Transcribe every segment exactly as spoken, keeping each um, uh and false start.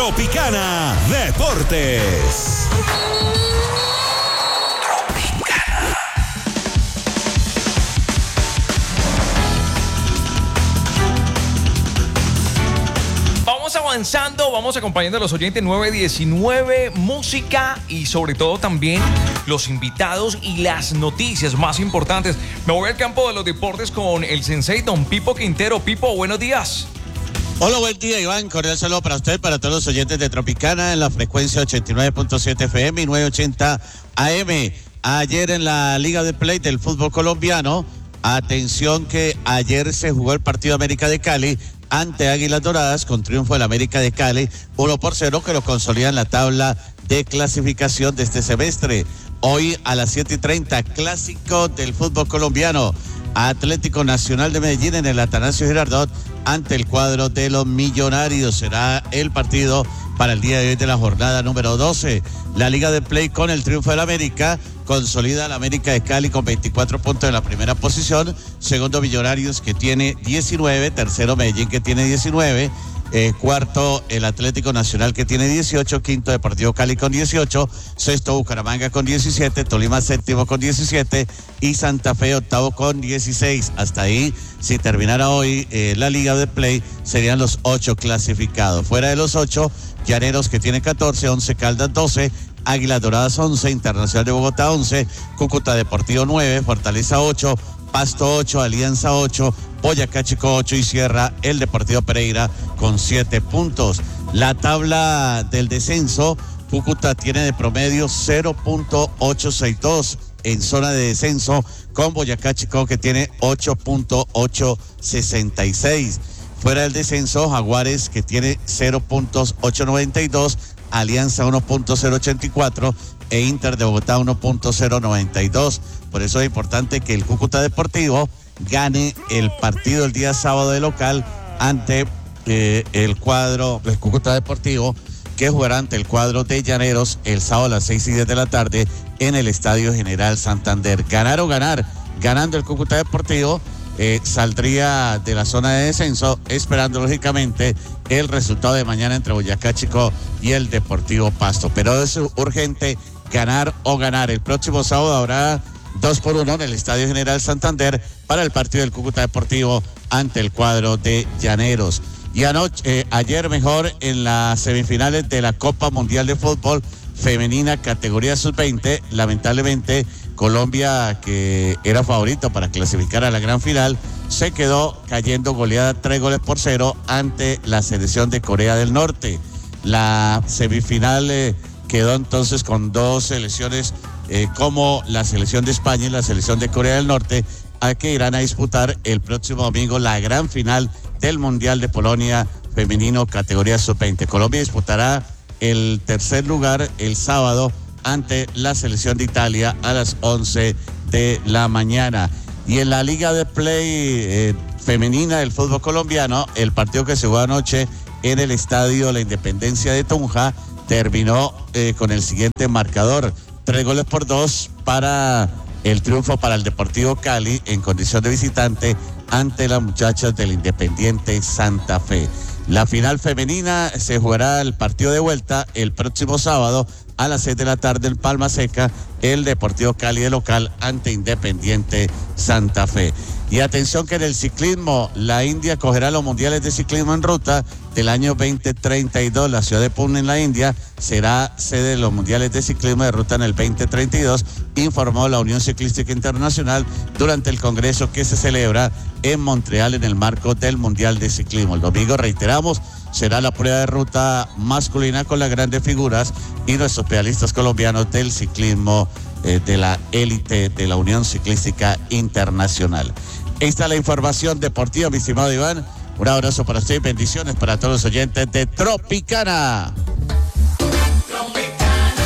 Tropicana Deportes. Vamos avanzando, vamos acompañando a los oyentes nueve diecinueve, música y sobre todo también los invitados y las noticias más importantes. Me voy al campo de los deportes con el sensei Don Pipo Quintero. Pipo, buenos días. Hola, buen día, Iván. Cordial saludo para usted, para todos los oyentes de Tropicana en la frecuencia ochenta y nueve punto siete F M y novecientos ochenta A M. Ayer en la Liga de Play del fútbol colombiano, atención que ayer se jugó el partido América de Cali ante Águilas Doradas con triunfo del América de Cali, uno por cero, que lo consolida en la tabla de clasificación de este semestre. Hoy a las siete y treinta, clásico del fútbol colombiano. Atlético Nacional de Medellín en el Atanasio Girardot ante el cuadro de los Millonarios. Será el partido para el día de hoy de la jornada número doce. La Liga de Play con el triunfo del América consolida al América de Cali con veinticuatro puntos en la primera posición. Segundo Millonarios, que tiene diecinueve. Tercero Medellín, que tiene diecinueve. Eh, cuarto el Atlético Nacional, que tiene dieciocho. Quinto Deportivo Cali con dieciocho. Sexto Bucaramanga con diecisiete. Tolima séptimo con diecisiete. Y Santa Fe octavo con dieciséis. Hasta ahí, si terminara hoy eh, la Liga de Play, serían los ocho clasificados. Fuera de los ocho, Llaneros, que tiene catorce. Once Caldas doce. Águilas Doradas once. Internacional de Bogotá once. Cúcuta Deportivo nueve. Fortaleza ocho. Pasto ocho, Alianza ocho, Boyacá Chico ocho y cierra el Deportivo Pereira con siete puntos. La tabla del descenso, Cúcuta tiene de promedio cero punto ochocientos sesenta y dos en zona de descenso, con Boyacá Chico, que tiene ocho punto ochocientos sesenta y seis. Fuera del descenso, Jaguares, que tiene cero punto ochocientos noventa y dos, Alianza uno punto cero ochenta y cuatro e Inter de Bogotá uno punto cero noventa y dos. Por eso es importante que el Cúcuta Deportivo gane el partido el día sábado de local ante eh, el cuadro del Cúcuta Deportivo, que jugará ante el cuadro de Llaneros el sábado a las seis y diez de la tarde en el Estadio General Santander. Ganar o ganar, ganando el Cúcuta Deportivo, eh, saldría de la zona de descenso, esperando lógicamente el resultado de mañana entre Boyacá Chico y el Deportivo Pasto. Pero es urgente ganar o ganar. El próximo sábado habrá dos por uno en el Estadio General Santander para el partido del Cúcuta Deportivo ante el cuadro de Llaneros. Y anoche, eh, ayer mejor en las semifinales de la Copa Mundial de Fútbol Femenina categoría sub veinte, lamentablemente Colombia, que era favorito para clasificar a la gran final, se quedó cayendo goleada tres goles por cero ante la selección de Corea del Norte. La semifinal eh, quedó entonces con dos selecciones eh, como la selección de España y la selección de Corea del Norte, a que irán a disputar el próximo domingo la gran final del Mundial de Polonia femenino categoría sub veinte. Colombia disputará el tercer lugar el sábado ante la selección de Italia a las once de la mañana. Y en la Liga de Play eh, femenina del fútbol colombiano, el partido que se jugó anoche en el Estadio La Independencia de Tunja terminó eh, con el siguiente marcador: tres goles por dos para el triunfo para el Deportivo Cali en condición de visitante ante las muchachas del Independiente Santa Fe. La final femenina se jugará el partido de vuelta el próximo sábado a las seis de la tarde en Palma Seca, el Deportivo Cali de local ante Independiente Santa Fe. Y atención que en el ciclismo, la India cogerá los mundiales de ciclismo en ruta del año veinte treinta y dos. La ciudad de Pune en la India será sede de los mundiales de ciclismo de ruta en el veinte treinta y dos, informó la Unión Ciclística Internacional durante el congreso que se celebra en Montreal en el marco del Mundial de Ciclismo. El domingo, reiteramos, será la prueba de ruta masculina con las grandes figuras y nuestros pedalistas colombianos del ciclismo eh, de la élite de la Unión Ciclística Internacional. Esta es la información deportiva, mi estimado Iván. Un abrazo para usted y bendiciones para todos los oyentes de Tropicana. Tropicana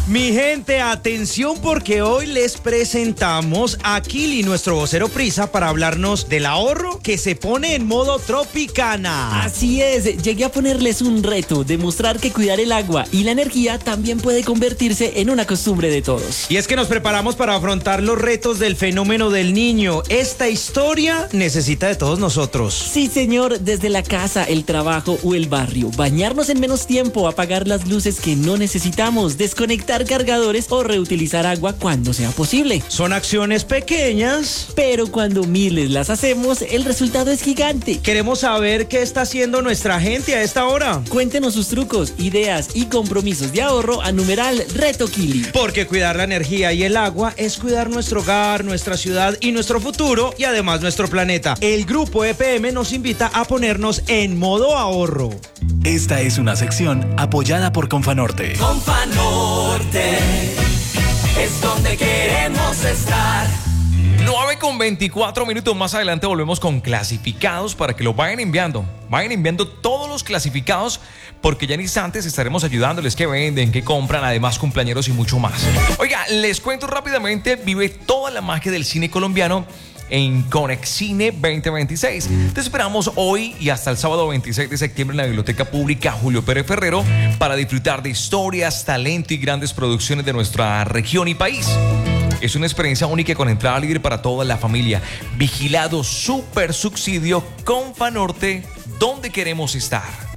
Mi gente, atención porque hoy les presentamos a Kili, nuestro vocero prisa, para hablarnos del ahorro que se pone en modo Tropicana. Así es, llegué a ponerles un reto, demostrar que cuidar el agua y la energía también puede convertirse en una costumbre de todos. Y es que nos preparamos para afrontar los retos del fenómeno del niño. Esta historia necesita de todos nosotros. Sí, señor, desde la casa, el trabajo o el barrio. Bañarnos en menos tiempo, apagar las luces que no necesitamos, desconectar cargadores o reutilizar agua cuando sea posible. Son acciones pequeñas, pero cuando miles las hacemos, el resultado es gigante. Queremos saber qué está haciendo nuestra gente a esta hora. Cuéntenos sus trucos, ideas y compromisos de ahorro a numeral Reto Kili. Porque cuidar la energía y el agua es cuidar nuestro hogar, nuestra ciudad y nuestro futuro, y además nuestro planeta. El Grupo E P M nos invita a ponernos en modo ahorro. Esta es una sección apoyada por Confanorte. Confanorte es donde queremos estar. nueve con veinticuatro minutos. Más adelante volvemos con clasificados para que los vayan enviando. Vayan enviando todos los clasificados, porque ya en instantes estaremos ayudándoles qué venden, qué compran, además cumpleañeros y mucho más. Oiga, les cuento rápidamente, vive toda la magia del cine colombiano en Conexcine veinte veintiséis. Te esperamos hoy y hasta el sábado veintiséis de septiembre en la Biblioteca Pública Julio Pérez Ferrero para disfrutar de historias, talento y grandes producciones de nuestra región y país. Es una experiencia única con entrada libre para toda la familia. Vigilado super subsidio Confanorte, donde queremos estar.